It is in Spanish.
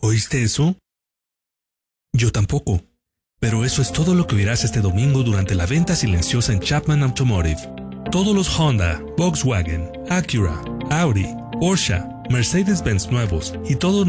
¿Oíste eso? Yo tampoco. Pero eso es todo lo que oirás este domingo durante la venta silenciosa en Chapman Automotive. Todos los Honda, Volkswagen, Acura, Audi, Porsche, Mercedes-Benz nuevos y todos